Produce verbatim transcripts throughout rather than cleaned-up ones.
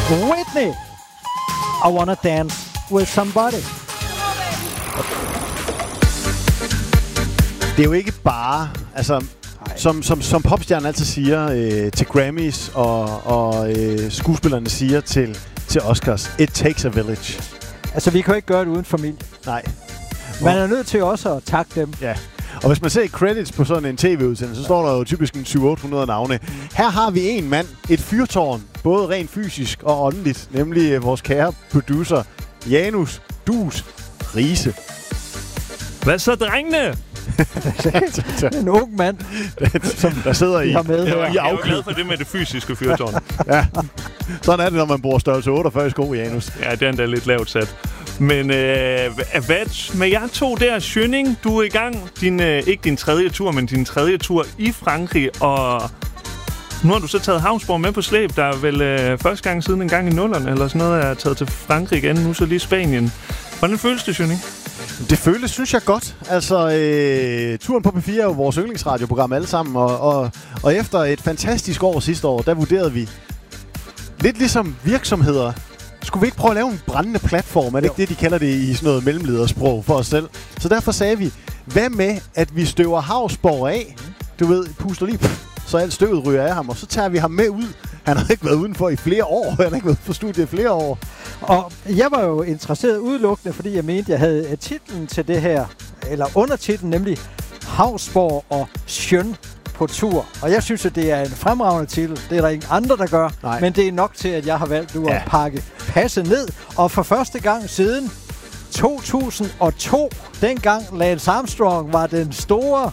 Whitney, I Wanna Dance With Somebody. Det er jo ikke bare, altså, som, som, som popstjernen altid siger øh, til Grammys, og, og øh, skuespillerne siger til, til Oscars, it takes a village. Altså, vi kan jo ikke gøre det uden familie. Nej. Man er nødt til også at takke dem. Ja. Og hvis man ser credits på sådan en tv-udsendelse, så står der jo typisk en syv hundrede til otte hundrede navne. Her har vi en mand, et fyrtårn, både rent fysisk og åndeligt, nemlig vores kære producer, Janus Dus Riise. Hvad så, drengene? En ung mand, som der sidder i, med jeg, var, i jeg var afklip. glad for det med det fysiske fyrtårn. Ja, sådan er det, når man bruger størrelse otteogfyrre sko, Janus. Ja, den er da lidt lavt sat. Men øh, hvad med jer to der, Schønning, du er i gang. Din, øh, ikke din tredje tur, men din tredje tur i Frankrig. Og nu har du så taget Havnsborg med på slæb. Der er vel øh, første gang siden en gang i nullerne, eller sådan noget, er taget til Frankrig igen. Nu så lige Spanien. Hvordan føles det, Schønning? Det føles, synes jeg, godt. Altså, øh, turen på P fire er jo vores yndlingsradioprogram alle sammen. Og, og, og efter et fantastisk år sidste år, der vurderede vi, lidt ligesom virksomheder, skulle vi ikke prøve at lave en brændende platform? Er det jo ikke det, de kalder det i sådan noget mellemledersprog for os selv? Så derfor sagde vi, hvad med, at vi støver Havsborg af? Du ved, puster lige, pff, så alt støvet ryger af ham, og så tager vi ham med ud. Han har ikke været udenfor i flere år. Han har ikke været på studiet i flere år. Og jeg var jo interesseret udelukkende, fordi jeg mente, jeg havde titlen til det her, eller undertitlen, nemlig Havsborg og Schøn på tur. Og jeg synes, at det er en fremragende titel. Det er der ingen andre, der gør. Nej. Men det er nok til, at jeg har valgt nu ja. at pakke passet ned. Og for første gang siden to tusind og to, dengang Lance Armstrong var den store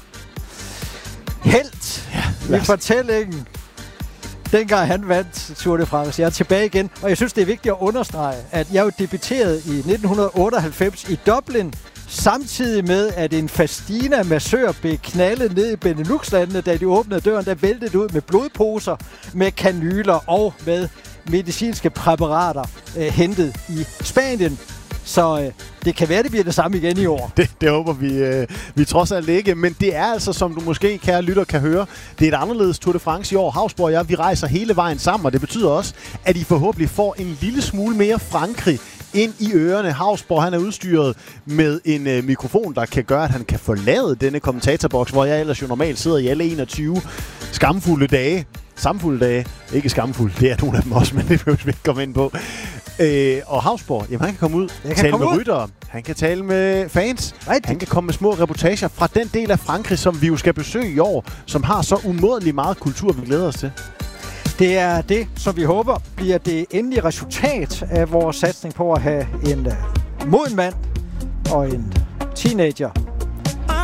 helt ja, i fortællingen. Dengang han vandt Tour de France. Jeg er tilbage igen, og jeg synes, det er vigtigt at understrege, at jeg jo debuterede i nitten otteoghalvfems i Dublin, samtidig med, at en Festina-massør blev knaldet ned i Benelux-landene, da de åbnede døren, der væltede ud med blodposer, med kanyler og med medicinske præparater øh, hentet i Spanien. Så øh, det kan være, det bliver det samme igen i år. Det, det håber vi, øh, vi trods alt ikke. Men det er altså, som du måske, kære lytter, kan høre, det er et anderledes Tour de France i år. Havsborg og jeg, vi rejser hele vejen sammen, og det betyder også, at I forhåbentlig får en lille smule mere Frankrig ind i ørerne. Havsborg, han er udstyret med en øh, mikrofon, der kan gøre, at han kan forlade denne kommentatorboks, hvor jeg ellers jo normalt sidder i alle enogtyve skamfulde dage. Samfulde dage. Ikke skamfulde, det er nogle af dem også, men det behøver vi ikke komme ind på. Øh, og Havsborg, jamen han kan komme ud, kan tale komme med ud. ryttere, han kan tale med fans, right. Han kan komme med små reportager fra den del af Frankrig, som vi jo skal besøge i år, som har så umådelig meget kultur, vi glæder os til. Det er det, som vi håber bliver det endelige resultat af vores satsning på at have en uh, moden mand og en teenager